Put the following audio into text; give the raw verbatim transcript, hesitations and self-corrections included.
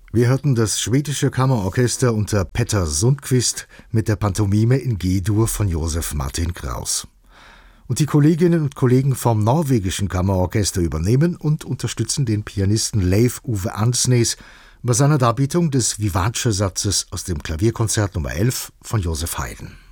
Wir hörten das schwedische Kammerorchester unter Petter Sundqvist mit der Pantomime in G-Dur von Josef Martin Kraus. Und die Kolleginnen und Kollegen vom norwegischen Kammerorchester übernehmen und unterstützen den Pianisten Leif Ove Andsnes bei seiner Darbietung des Vivace-Satzes aus dem Klavierkonzert Nummer elf von Joseph Haydn.